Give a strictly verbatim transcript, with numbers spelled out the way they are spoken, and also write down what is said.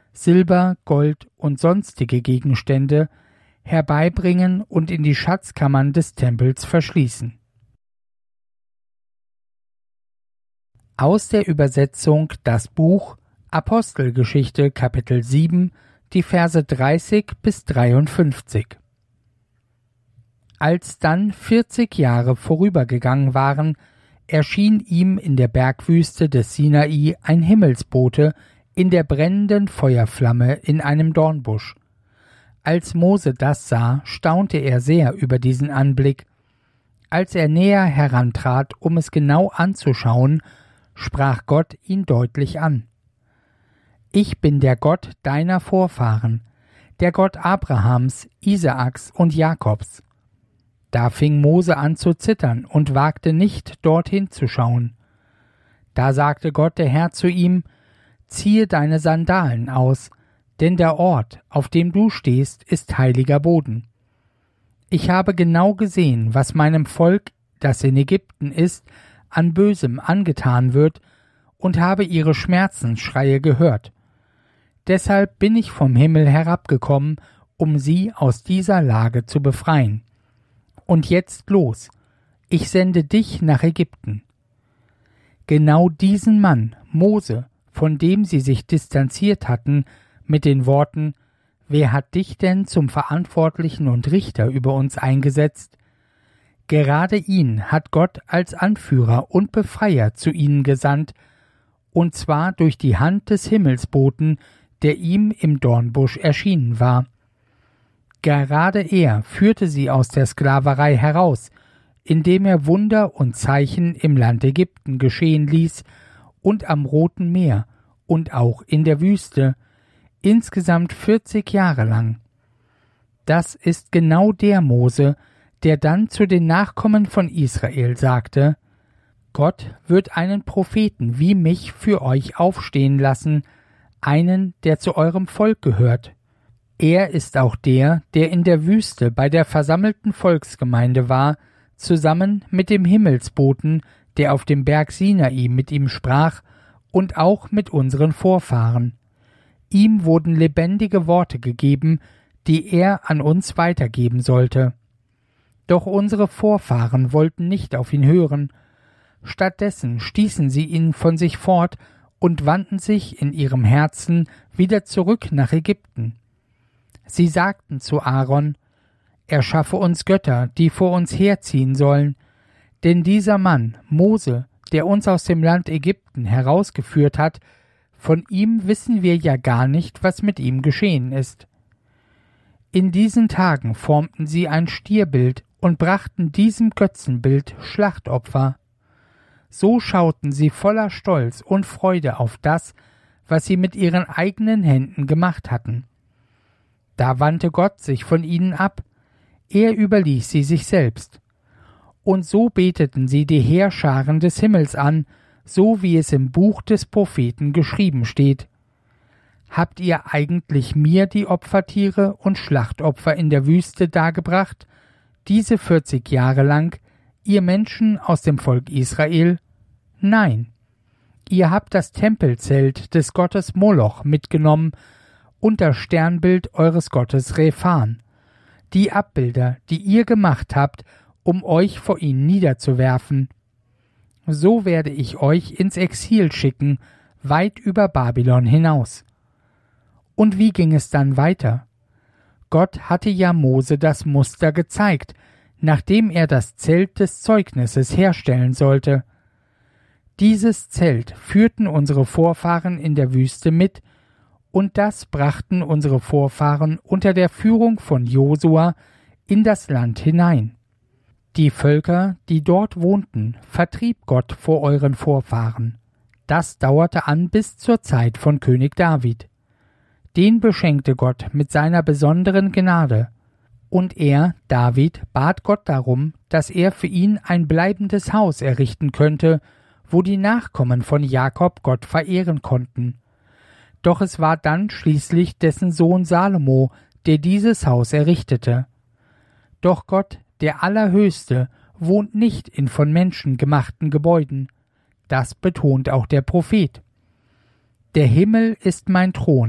Silber, Gold und sonstige Gegenstände herbeibringen und in die Schatzkammern des Tempels verschließen. Aus der Übersetzung Das Buch Apostelgeschichte Kapitel sieben, die Verse dreißig bis dreiundfünfzig. Als dann vierzig Jahre vorübergegangen waren, erschien ihm in der Bergwüste des Sinai ein Himmelsbote in der brennenden Feuerflamme in einem Dornbusch. Als Mose das sah, staunte er sehr über diesen Anblick. Als er näher herantrat, um es genau anzuschauen, sprach Gott ihn deutlich an. Ich bin der Gott deiner Vorfahren, der Gott Abrahams, Isaaks und Jakobs. Da fing Mose an zu zittern und wagte nicht, dorthin zu schauen. Da sagte Gott der Herr zu ihm, ziehe deine Sandalen aus, denn der Ort, auf dem du stehst, ist heiliger Boden. Ich habe genau gesehen, was meinem Volk, das in Ägypten ist, an Bösem angetan wird, und habe ihre Schmerzensschreie gehört. Deshalb bin ich vom Himmel herabgekommen, um sie aus dieser Lage zu befreien. Und jetzt los, ich sende dich nach Ägypten. Genau diesen Mann, Mose, von dem sie sich distanziert hatten, mit den Worten, wer hat dich denn zum Verantwortlichen und Richter über uns eingesetzt? Gerade ihn hat Gott als Anführer und Befreier zu ihnen gesandt, und zwar durch die Hand des Himmelsboten, der ihm im Dornbusch erschienen war. Gerade er führte sie aus der Sklaverei heraus, indem er Wunder und Zeichen im Land Ägypten geschehen ließ und am Roten Meer und auch in der Wüste, insgesamt vierzig Jahre lang. Das ist genau der Mose, der dann zu den Nachkommen von Israel sagte, Gott wird einen Propheten wie mich für euch aufstehen lassen, einen, der zu eurem Volk gehört. Er ist auch der, der in der Wüste bei der versammelten Volksgemeinde war, zusammen mit dem Himmelsboten, der auf dem Berg Sinai mit ihm sprach, und auch mit unseren Vorfahren. Ihm wurden lebendige Worte gegeben, die er an uns weitergeben sollte. Doch unsere Vorfahren wollten nicht auf ihn hören. Stattdessen stießen sie ihn von sich fort und wandten sich in ihrem Herzen wieder zurück nach Ägypten. Sie sagten zu Aaron, erschaffe uns Götter, die vor uns herziehen sollen, denn dieser Mann, Mose, der uns aus dem Land Ägypten herausgeführt hat, von ihm wissen wir ja gar nicht, was mit ihm geschehen ist. In diesen Tagen formten sie ein Stierbild und brachten diesem Götzenbild Schlachtopfer. So schauten sie voller Stolz und Freude auf das, was sie mit ihren eigenen Händen gemacht hatten. Da wandte Gott sich von ihnen ab, er überließ sie sich selbst. Und so beteten sie die Heerscharen des Himmels an, so wie es im Buch des Propheten geschrieben steht. Habt ihr eigentlich mir die Opfertiere und Schlachtopfer in der Wüste dargebracht, diese vierzig Jahre lang, ihr Menschen aus dem Volk Israel? Nein. Ihr habt das Tempelzelt des Gottes Moloch mitgenommen und das Sternbild eures Gottes Rephan, die Abbilder, die ihr gemacht habt, um euch vor ihnen niederzuwerfen. So werde ich euch ins Exil schicken, weit über Babylon hinaus. Und wie ging es dann weiter? Gott hatte ja Mose das Muster gezeigt, nachdem er das Zelt des Zeugnisses herstellen sollte. Dieses Zelt führten unsere Vorfahren in der Wüste mit, und das brachten unsere Vorfahren unter der Führung von Josua in das Land hinein. Die Völker, die dort wohnten, vertrieb Gott vor euren Vorfahren. Das dauerte an bis zur Zeit von König David. Den beschenkte Gott mit seiner besonderen Gnade, und er, David, bat Gott darum, dass er für ihn ein bleibendes Haus errichten könnte, wo die Nachkommen von Jakob Gott verehren konnten. Doch es war dann schließlich dessen Sohn Salomo, der dieses Haus errichtete. Doch Gott, der Allerhöchste, wohnt nicht in von Menschen gemachten Gebäuden. Das betont auch der Prophet. Der Himmel ist mein Thron,